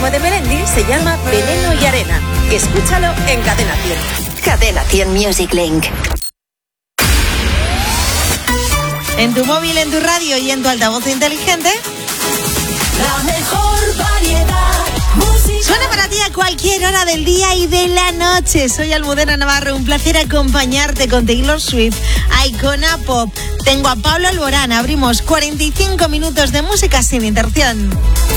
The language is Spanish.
tema de Melendi se llama Veneno y Arena. Escúchalo en Cadena 100. Cadena 100 Music Link. En tu móvil, en tu radio y en tu altavoz inteligente. La mejor variedad musical. Suena para ti a cualquier hora del día y de la noche. Soy Almudena Navarro, un placer acompañarte con Taylor Swift, Icona Pop. Tengo a Pablo Alborán, abrimos 45 minutos de música sin interrupción.